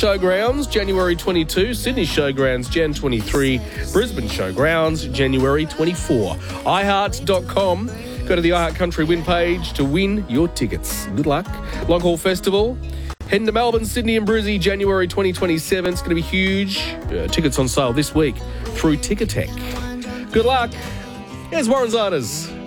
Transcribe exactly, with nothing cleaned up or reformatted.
Showgrounds, January twenty-second. Sydney Showgrounds, January twenty-third. Brisbane Showgrounds, January twenty-fourth. i heart dot com. Go to the iHeart Country win page to win your tickets. Good luck. Long Haul Festival. Heading to Melbourne, Sydney and Brizzy, January twenty twenty-seven. It's going to be huge. Uh, tickets on sale this week through Ticketek. Good luck. Here's Warren Zarders.